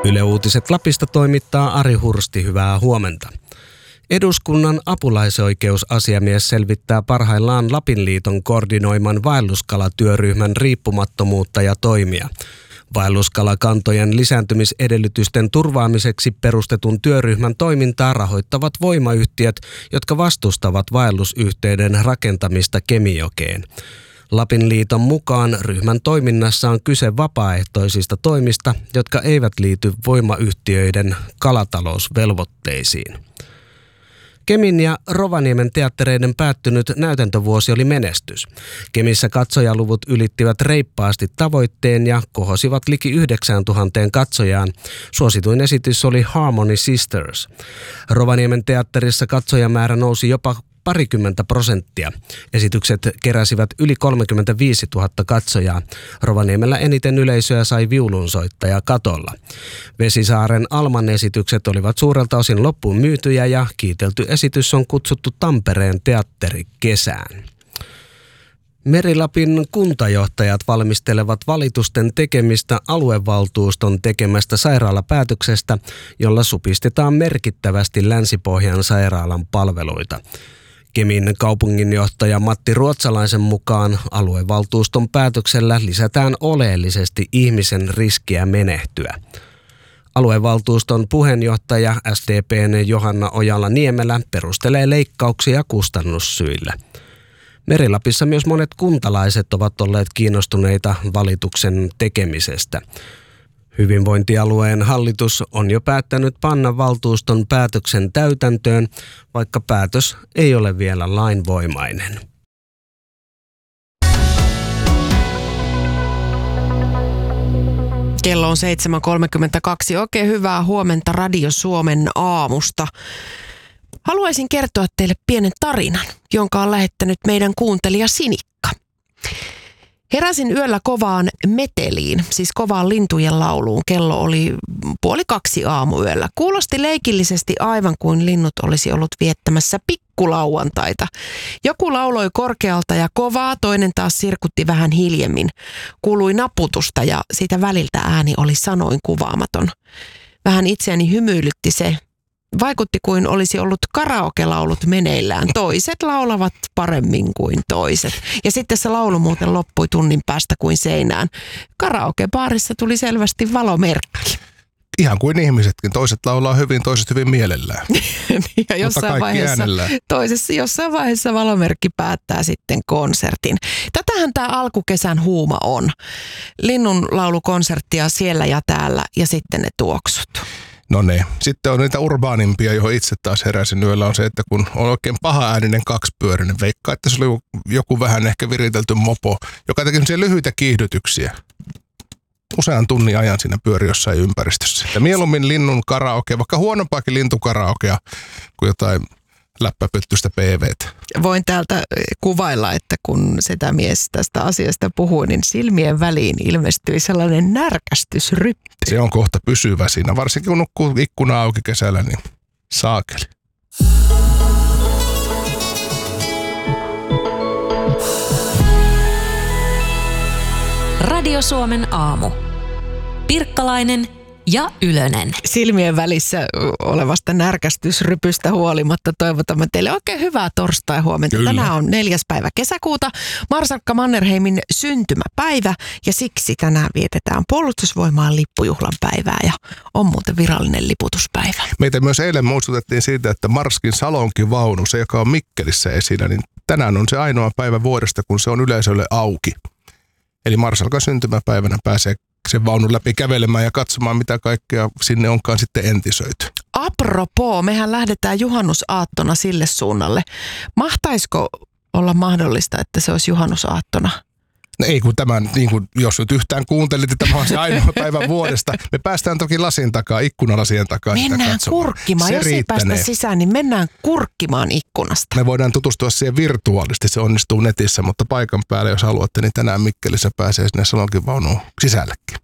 Yle Uutiset Lapista toimittaa Ari Hursti, hyvää huomenta. Eduskunnan apulaisoikeusasiamies selvittää parhaillaan Lapinliiton koordinoiman vaelluskalatyöryhmän riippumattomuutta ja toimia. Vaelluskalakantojen lisääntymisedellytysten turvaamiseksi perustetun työryhmän toimintaa rahoittavat voimayhtiöt, jotka vastustavat vaellusyhteyden rakentamista Kemijokeen. Lapinliiton mukaan ryhmän toiminnassa on kyse vapaaehtoisista toimista, jotka eivät liity voimayhtiöiden kalatalousvelvoitteisiin. Kemin ja Rovaniemen teattereiden päättynyt näytäntövuosi oli menestys. Kemissä katsojaluvut ylittivät reippaasti tavoitteen ja kohosivat liki 9000 katsojaan. Suosituin esitys oli Harmony Sisters. Rovaniemen teatterissa katsojamäärä nousi jopa 20%. Esitykset keräsivät yli 35 000 katsojaa. Rovaniemellä eniten yleisöä sai viulunsoittaja katolla. Vesisaaren Alman esitykset olivat suurelta osin loppuun myytyjä ja kiitelty esitys on kutsuttu Tampereen teatterikesään. Meri-Lapin kuntajohtajat valmistelevat valitusten tekemistä aluevaltuuston tekemästä sairaalapäätöksestä, jolla supistetaan merkittävästi Länsi-Pohjan sairaalan palveluita. Kemin kaupunginjohtaja Matti Ruotsalaisen mukaan aluevaltuuston päätöksellä lisätään oleellisesti ihmisen riskiä menehtyä. Aluevaltuuston puheenjohtaja SDP:n Johanna Ojala-Niemelä perustelee leikkauksia kustannussyillä. Meri-Lapissa myös monet kuntalaiset ovat olleet kiinnostuneita valituksen tekemisestä. Hyvinvointialueen hallitus on jo päättänyt panna valtuuston päätöksen täytäntöön, vaikka päätös ei ole vielä lainvoimainen. Kello on 7.32. Oikein hyvää huomenta Radio Suomen aamusta. Haluaisin kertoa teille pienen tarinan, jonka on lähettänyt meidän kuuntelija Sinikka. Heräsin yöllä kovaan meteliin, siis kovaan lintujen lauluun. Kello oli 1:30 aamuyöllä. Kuulosti leikillisesti aivan kuin linnut olisi ollut viettämässä pikkulauantaita. Joku lauloi korkealta ja kovaa, toinen taas sirkutti vähän hiljemmin. Kuului naputusta ja siitä väliltä ääni oli sanoin kuvaamaton. Vähän itseäni hymyilytti se. Vaikutti kuin olisi ollut karaoke-laulut meneillään. Toiset laulavat paremmin kuin toiset. Ja sitten se laulu muuten loppui tunnin päästä kuin seinään. Karaoke-baarissa tuli selvästi valomerkki. Ihan kuin ihmisetkin. Toiset laulaa hyvin, toiset hyvin mielellään. Ja jossain vaiheessa valomerkki päättää sitten konsertin. Tätähän tämä alkukesän huuma on. Linnunlaulukonserttia siellä ja täällä ja sitten ne tuoksut. No ne. Sitten on niitä urbaanimpia, johon itse taas heräsin yöllä, on se, että kun on oikein paha-ääninen kaksipyörinen, veikkaa, että se oli joku vähän ehkä viritelty mopo, joka teki sellaisia lyhyitä kiihdytyksiä. Usean tunnin ajan siinä pyöri jossain ympäristössä. Ja mieluummin linnun karaoke, vaikka huonompaakin lintukaraokea, kuin jotain läppäpyttystä PV:tä. Voin täältä kuvailla, että kun sitä mies tästä asiasta puhui, niin silmien väliin ilmestyi sellainen närkästysryppy. Se on kohta pysyvä siinä, varsinkin kun nukkuu ikkuna auki kesällä, niin saakeli. Radio Suomen aamu. Pirkkalainen ja Ylönen. Silmien välissä olevasta närkästysrypystä huolimatta toivotamme teille oikein hyvää torstai-huomenta. Kyllä. Tänään on 4. päivä kesäkuuta, Marsalkka Mannerheimin syntymäpäivä ja siksi tänään vietetään Puolustusvoimaan lippujuhlan päivää ja on muuten virallinen liputuspäivä. Meitä myös eilen muistutettiin siitä, että Marskin salonkivaunu, se joka on Mikkelissä esillä, niin tänään on se ainoa päivä vuodesta, kun se on yleisölle auki. Eli Marsalkan syntymäpäivänä pääsee sen vaunun läpi kävelemään ja katsomaan, mitä kaikkea sinne onkaan sitten entisöity. Apropos, mehän lähdetään juhannusaattona sille suunnalle. Mahtaisiko olla mahdollista, että se olisi juhannusaattona? No ei kun tämän, niin kuin jos nyt yhtään kuuntelit, että tämä on se ainoa päivä vuodesta. Me päästään toki lasin takaa, ikkunalasien takaa. Mennään kurkkimaan. Jos ei päästä sisään, niin mennään kurkkimaan ikkunasta. Me voidaan tutustua siihen virtuaalisesti, se onnistuu netissä, mutta paikan päällä, jos haluatte, niin tänään Mikkelissä pääsee sinne salonkinvaunuun sisällekin.